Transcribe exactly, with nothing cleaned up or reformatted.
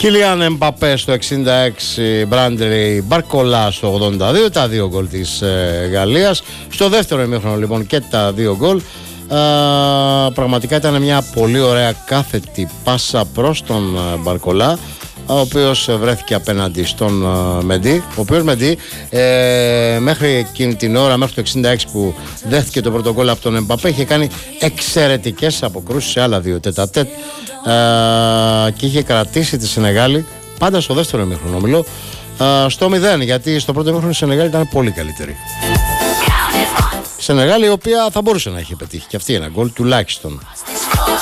Κίλιαν Εμπαπέ στο εξήντα έξι, Μπράντρι Μπαρκολά στο ογδόντα δύο, τα δύο γκολ της ε, Γαλλίας. Στο δεύτερο ημίχρονο λοιπόν και τα δύο γκολ. Ε, πραγματικά ήταν μια πολύ ωραία κάθετη πάσα προς τον ε, Μπαρκολά, ο οποίος βρέθηκε απέναντι στον uh, Μεντί, ο οποίος Μεντί ε, μέχρι εκείνη την ώρα, μέχρι το εξήντα έξι που δέχθηκε το πρώτο γκολ από τον Εμπαπέ, είχε κάνει εξαιρετικές αποκρούσεις σε άλλα δύο τέτα-τέτ ε, και είχε κρατήσει τη Σενεγάλη πάντα στο δεύτερο ημίχρονο, μιλώ, ε, στο μηδέν, γιατί στο πρώτο ημίχρονο η Σενεγάλη ήταν πολύ καλύτερη. Σενεγάλη η οποία θα μπορούσε να είχε πετύχει και αυτή ένα γκολ τουλάχιστον.